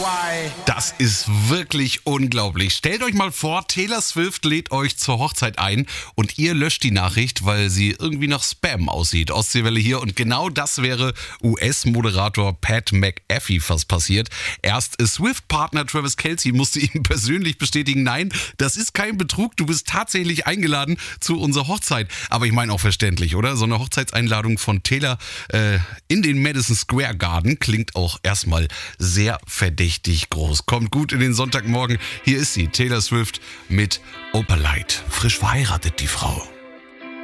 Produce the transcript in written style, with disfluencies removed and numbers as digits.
Das ist wirklich unglaublich. Stellt euch mal vor, Taylor Swift lädt euch zur Hochzeit ein und ihr löscht die Nachricht, weil sie irgendwie nach Spam aussieht. Ostseewelle hier und genau das wäre US-Moderator Pat McAfee fast passiert. Erst Swift-Partner Travis Kelce musste ihm persönlich bestätigen, nein, das ist kein Betrug, du bist tatsächlich eingeladen zu unserer Hochzeit. Aber ich meine auch verständlich, oder? So eine Hochzeitseinladung von Taylor in den Madison Square Garden klingt auch erstmal sehr verdächtig groß. Kommt gut in den Sonntagmorgen. Hier ist sie, Taylor Swift mit Opalite. Frisch verheiratet, die Frau.